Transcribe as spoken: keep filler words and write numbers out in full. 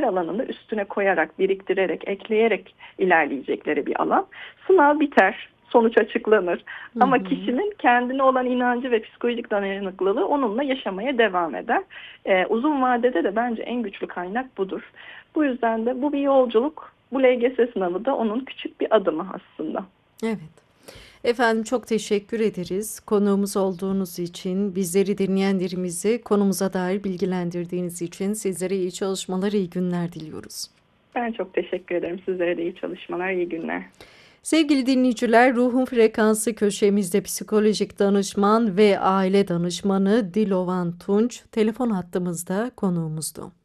alanını üstüne koyarak, biriktirerek, ekleyerek ilerleyecekleri bir alan. Sınav biter, sonuç açıklanır. Hı Ama hı. kişinin kendine olan inancı ve psikolojik dayanıklılığı onunla yaşamaya devam eder. Ee, uzun vadede de bence en güçlü kaynak budur. Bu yüzden de bu bir yolculuk. Bu L G S sınavı da onun küçük bir adımı aslında. Evet. Efendim çok teşekkür ederiz. Konuğumuz olduğunuz için, bizleri dinleyenlerimizi konumuza dair bilgilendirdiğiniz için sizlere iyi çalışmalar, iyi günler diliyoruz. Ben çok teşekkür ederim. Sizlere de iyi çalışmalar, iyi günler. Sevgili dinleyiciler, Ruhun Frekansı köşemizde psikolojik danışman ve aile danışmanı Dilovan Tunç telefon hattımızda konuğumuzdu.